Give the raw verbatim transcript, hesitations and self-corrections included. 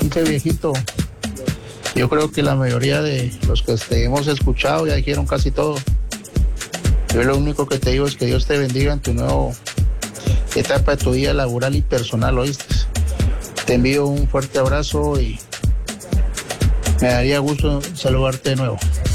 Dice viejito, yo creo que la mayoría de los que te hemos escuchado ya dijeron casi todo. Yo lo único que te digo es que Dios te bendiga en tu nueva etapa de tu vida laboral y personal, ¿oíste? Te envío un fuerte abrazo y me daría gusto saludarte de nuevo.